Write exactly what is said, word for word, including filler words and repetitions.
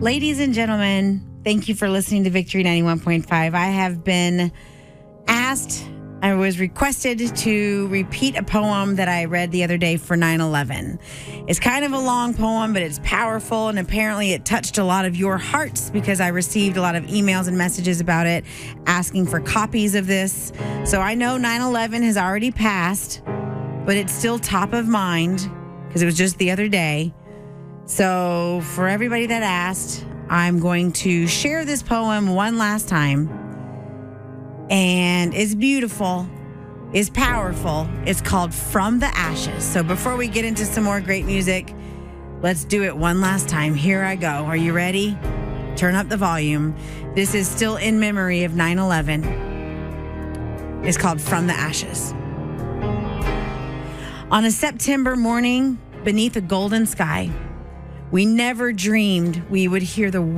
Ladies and gentlemen, thank you for listening to Victory ninety-one point five. I have been asked, I was requested to repeat a poem that I read the other day for nine eleven. It's kind of a long poem, but it's powerful, and apparently it touched a lot of your hearts because I received a lot of emails and messages about it asking for copies of this. So I know nine eleven has already passed, but it's still top of mind because it was just the other day. So for everybody that asked, I'm going to share this poem one last time. And it's beautiful. It's powerful. It's called From the Ashes. So before we get into some more great music, let's do it one last time. Here I go. Are you ready? Turn up the volume. This is still in memory of nine eleven. It's called From the Ashes. On a September morning beneath a golden sky, we never dreamed we would hear the